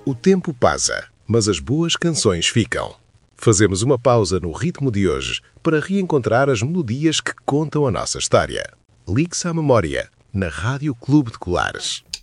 O tempo passa, mas as boas canções ficam. Fazemos uma pausa no ritmo de hoje para reencontrar as melodias que contam a nossa história. Ligue-se à memória, na Rádio Clube de Colares.